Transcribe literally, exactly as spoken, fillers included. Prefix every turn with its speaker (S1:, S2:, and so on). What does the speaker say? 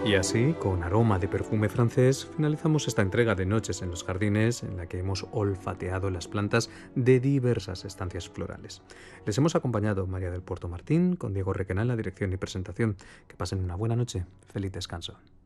S1: Y así, con aroma de perfume francés, finalizamos esta entrega de Noches en los Jardines en la que hemos olfateado las plantas de diversas estancias florales. Les hemos acompañado María del Puerto Martín, con Diego Requena en la dirección y presentación. Que pasen una buena noche. Feliz descanso.